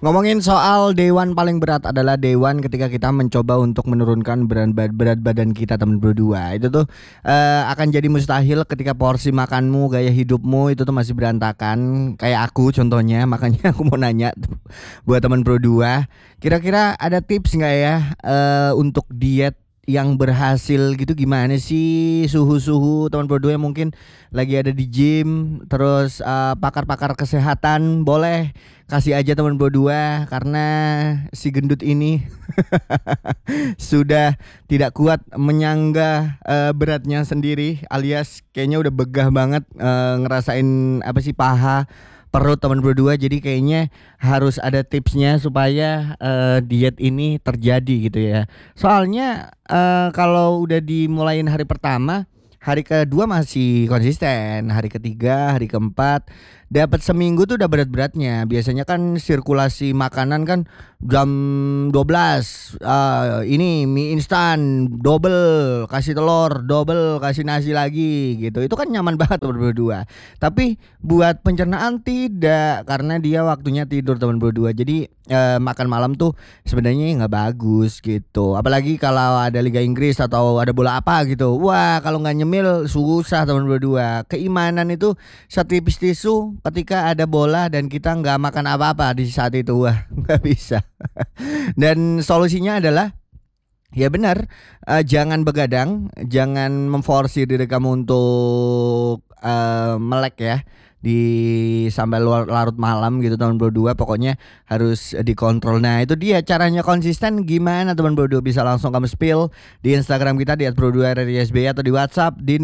Ngomongin soal dewan paling berat adalah dewan ketika kita mencoba untuk menurunkan berat badan kita teman berdua. Itu tuh akan jadi mustahil ketika porsi makanmu, gaya hidupmu itu tuh masih berantakan. Kayak aku contohnya, makanya aku mau nanya tuh, buat teman berdua, kira-kira ada tips nggak ya untuk diet yang berhasil gitu, gimana sih suhu-suhu teman berdua yang mungkin lagi ada di gym, terus pakar-pakar kesehatan boleh kasih aja teman berdua karena si gendut ini sudah tidak kuat menyangga beratnya sendiri, alias kayaknya udah begah banget ngerasain apa sih, paha perut teman berdua. Jadi kayaknya harus ada tipsnya supaya diet ini terjadi gitu ya. Soalnya kalau udah dimulain hari pertama, hari kedua masih konsisten, hari ketiga, hari keempat dapat seminggu tuh udah berat-beratnya. Biasanya kan sirkulasi makanan kan jam 12 ini mie instan double, kasih telur double, kasih nasi lagi gitu. Itu kan nyaman banget teman berdua. Tapi buat pencernaan tidak, karena dia waktunya tidur teman berdua. Jadi makan malam tuh sebenarnya nggak bagus gitu. Apalagi kalau ada Liga Inggris atau ada bola apa gitu. Wah, kalau nggak nyemil susah teman berdua. Keimanan itu setipis tisu ketika ada bola dan kita nggak makan apa-apa di saat itu. Wah, nggak bisa. Dan solusinya adalah, ya benar, jangan begadang, jangan memforsir diri kamu untuk melek ya di sampai larut malam gitu teman berdua. Pokoknya harus dikontrol. Nah itu dia caranya konsisten gimana teman berdua, bisa langsung kamu spill di Instagram kita di @pro2rrsb atau di WhatsApp di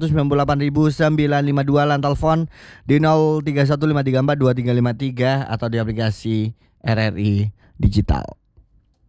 08198952 lan telepon di 0315342353 atau di aplikasi RRI Digital.